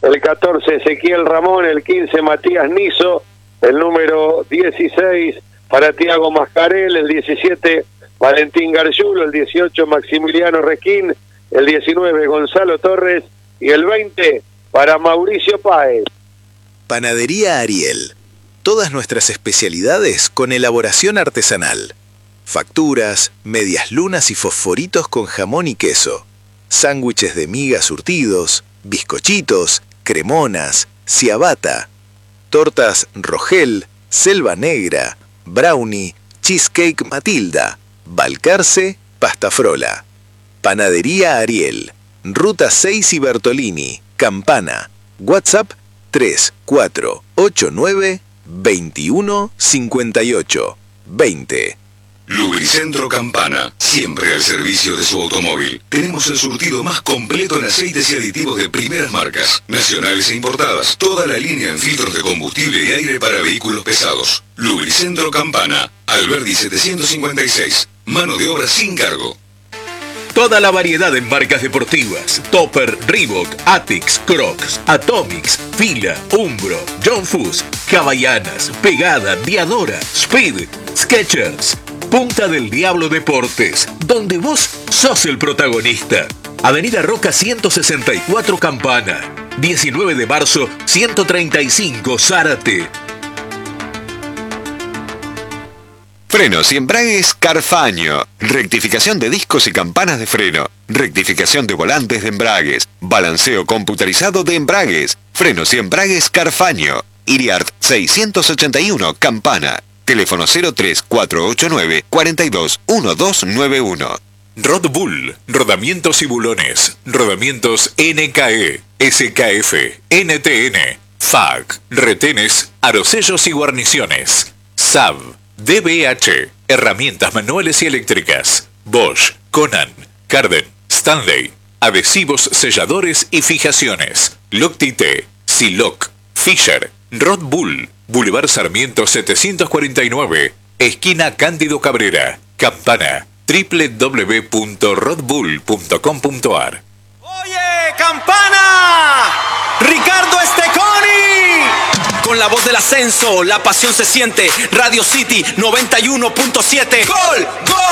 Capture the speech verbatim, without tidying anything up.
el catorce Ezequiel Ramón, el quince Matías Niso, el número dieciséis para Tiago Mascarel, el diecisiete Valentín Gargiulo, el dieciocho Maximiliano Requín, el diecinueve Gonzalo Torres y el veinte para Mauricio Páez. Panadería Ariel. Todas nuestras especialidades con elaboración artesanal. Facturas, medias lunas y fosforitos con jamón y queso. Sándwiches de miga surtidos, bizcochitos, cremonas, ciabatta. Tortas Rogel, Selva Negra, Brownie, Cheesecake Matilda, Balcarce, Pasta Frola. Panadería Ariel. Ruta seis y Bertolini, Campana. WhatsApp tres cuatro ocho nueve veintiuno cincuenta y ocho veinte. Lubricentro Campana, siempre al servicio de su automóvil. Tenemos el surtido más completo en aceites y aditivos de primeras marcas, nacionales e importadas. Toda la línea en filtros de combustible y aire para vehículos pesados. Lubricentro Campana, Alberdi setecientos cincuenta y seis. Mano de obra sin cargo. Toda la variedad en marcas deportivas: Topper, Reebok, Atix, Crocs, Atomics, Fila, Umbro, John Fuss, Havaianas, Pegada, Diadora, Speed, Skechers. Punta del Diablo Deportes, donde vos sos el protagonista. Avenida Roca ciento sesenta y cuatro Campana, diecinueve de marzo ciento treinta y cinco Zárate. Frenos y embragues Carfaño. Rectificación de discos y campanas de freno. Rectificación de volantes de embragues. Balanceo computarizado de embragues. Frenos y embragues Carfaño. Iriart seiscientos ochenta y uno Campana. Teléfono cero tres cuatro ocho nueve cuatro dos uno dos nueve uno. Rod Bull, rodamientos y bulones. Rodamientos N K E, S K F, N T N, F A C, retenes, arosellos y guarniciones. S A B, D B H, herramientas manuales y eléctricas. Bosch, Conan, Carden, Stanley, adhesivos, selladores y fijaciones. Loctite, Siloc, Fisher, Rod Bull, Boulevard Sarmiento setecientos cuarenta y nueve, esquina Cándido Cabrera, Campana, doble u doble u doble u punto rod bull punto com punto a r. ¡Oye, Campana! ¡Ricardo Esteconi! Con la voz del ascenso, la pasión se siente. Radio City noventa y uno punto siete. ¡Gol! ¡Gol!